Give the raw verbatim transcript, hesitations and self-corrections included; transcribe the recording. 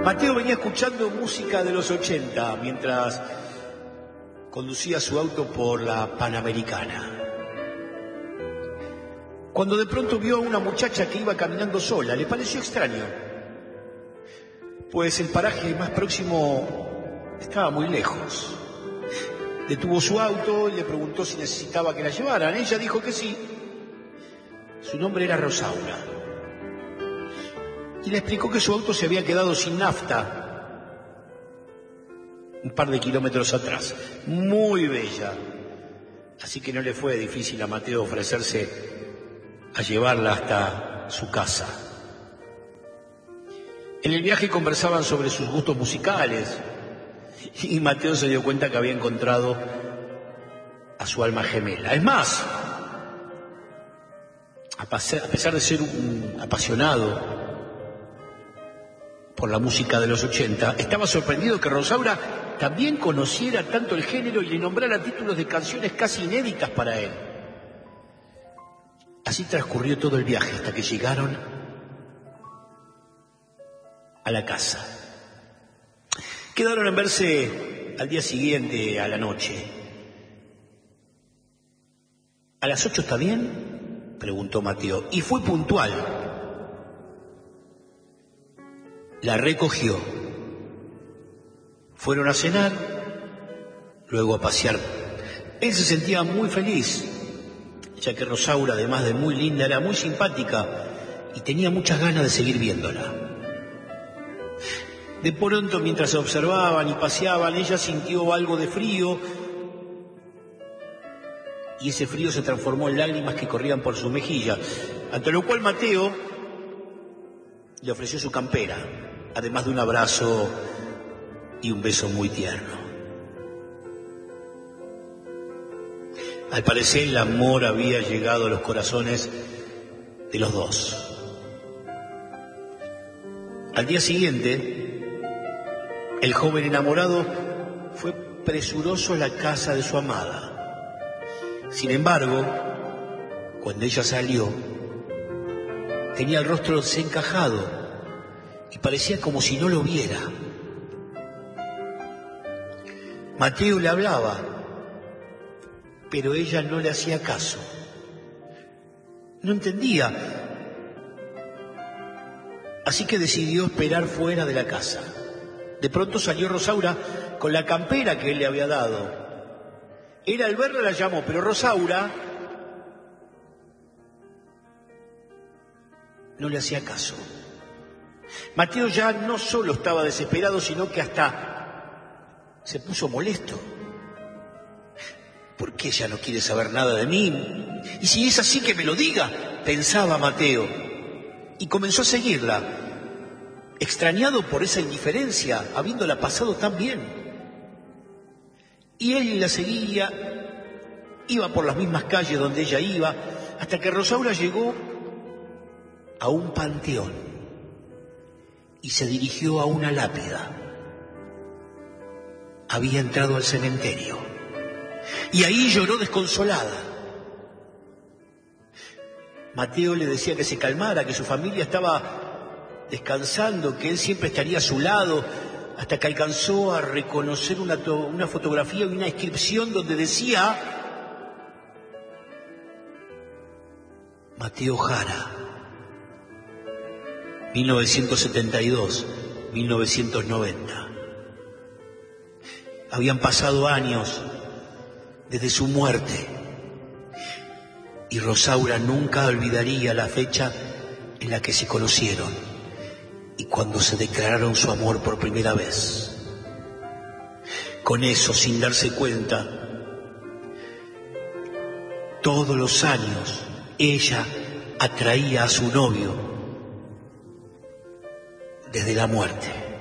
Mateo venía escuchando música de los ochenta mientras conducía su auto por la Panamericana, cuando de pronto vio a una muchacha que iba caminando sola. Le pareció extraño, pues el paraje más próximo estaba muy lejos. Detuvo su auto y le preguntó si necesitaba que la llevaran. Ella dijo que sí. Su nombre era Rosaura. Y le explicó que su auto se había quedado sin nafta un par de kilómetros atrás. Muy bella. Así que no le fue difícil a Mateo ofrecerse a llevarla hasta su casa. En el viaje conversaban sobre sus gustos musicales y Mateo se dio cuenta que había encontrado a su alma gemela. Es más, a pesar de ser un apasionado por la música de los ochenta, estaba sorprendido que Rosaura también conociera tanto el género y le nombrara títulos de canciones casi inéditas para él. Así transcurrió todo el viaje hasta que llegaron a la casa. Quedaron en verse al día siguiente, a la noche. ¿A las ocho está bien?, preguntó Mateo, y fue puntual. La recogió. Fueron a cenar, luego a pasear. Él se sentía muy feliz, ya que Rosaura, además de muy linda, era muy simpática y tenía muchas ganas de seguir viéndola. De pronto, mientras se observaban y paseaban, ella sintió algo de frío, y ese frío se transformó en lágrimas que corrían por su mejilla, ante lo cual Mateo le ofreció su campera, además de un abrazo y un beso muy tierno. Al parecer, el amor había llegado a los corazones de los dos. Al día siguiente, el joven enamorado fue presuroso a la casa de su amada. Sin embargo, cuando ella salió, tenía el rostro desencajado y parecía como si no lo viera. Mateo le hablaba, pero ella no le hacía caso. No entendía, así que decidió esperar fuera de la casa. De pronto salió Rosaura con la campera que él le había dado. Él al verla la llamó, pero Rosaura no le hacía caso. Mateo ya no solo estaba desesperado, sino que hasta se puso molesto. ¿Por qué ella no quiere saber nada de mí? Y si es así, que me lo diga, pensaba Mateo. Y comenzó a seguirla, extrañado por esa indiferencia, habiéndola pasado tan bien. Y él la seguía, iba por las mismas calles donde ella iba, hasta que Rosaura llegó a un panteón y se dirigió a una lápida. Había entrado al cementerio y ahí lloró desconsolada. Mateo le decía que se calmara, que su familia estaba descansando, que él siempre estaría a su lado, hasta que alcanzó a reconocer una, una fotografía y una inscripción donde decía: Mateo Jara, mil novecientos setenta y dos a mil novecientos noventa. Habían pasado años desde su muerte y Rosaura nunca olvidaría la fecha en la que se conocieron y cuando se declararon su amor por primera vez. Con eso, sin darse cuenta, todos los años ella atraía a su novio desde la muerte.